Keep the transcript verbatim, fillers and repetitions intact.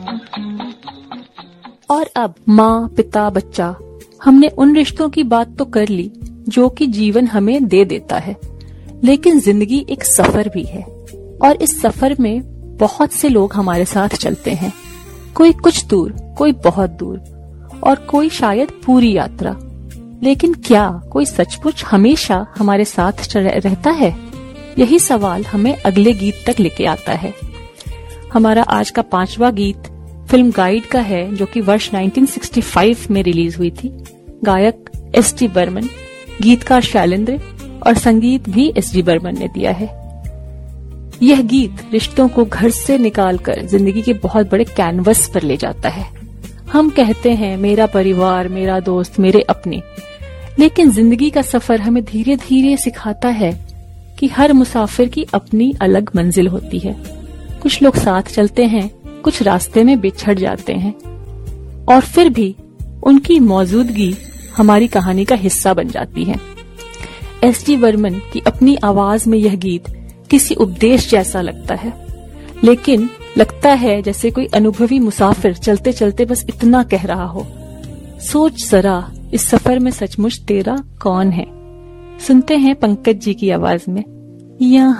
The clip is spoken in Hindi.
और अब माँ, पिता, बच्चा, हमने उन रिश्तों की बात तो कर ली जो कि जीवन हमें दे देता है, लेकिन जिंदगी एक सफर भी है और इस सफर में बहुत से लोग हमारे साथ चलते हैं। कोई कुछ दूर, कोई बहुत दूर और कोई शायद पूरी यात्रा। लेकिन क्या कोई सचमुच हमेशा हमारे साथ रहता है? यही सवाल हमें अगले गीत तक लेके आता है। हमारा आज का पांचवा गीत फिल्म गाइड का है, जो कि वर्ष उन्नीस सौ पैंसठ में रिलीज हुई थी। गायक एस डी बर्मन, गीतकार शैलेंद्र और संगीत भी एस डी बर्मन ने दिया है। यह गीत रिश्तों को घर से निकालकर जिंदगी के बहुत बड़े कैनवस पर ले जाता है। हम कहते हैं मेरा परिवार, मेरा दोस्त, मेरे अपने, लेकिन जिंदगी का सफर हमें धीरे धीरे सिखाता है कि हर मुसाफिर की अपनी अलग मंजिल होती है। कुछ लोग साथ चलते हैं, कुछ रास्ते में बिछड़ जाते हैं और फिर भी उनकी मौजूदगी हमारी कहानी का हिस्सा बन जाती है। एस डी बर्मन की अपनी आवाज में यह गीत किसी उपदेश जैसा लगता है, लेकिन लगता है जैसे कोई अनुभवी मुसाफिर चलते चलते बस इतना कह रहा हो, सोच जरा इस सफर में सचमुच तेरा कौन है। सुनते हैं पंकज जी की आवाज में, यहाँ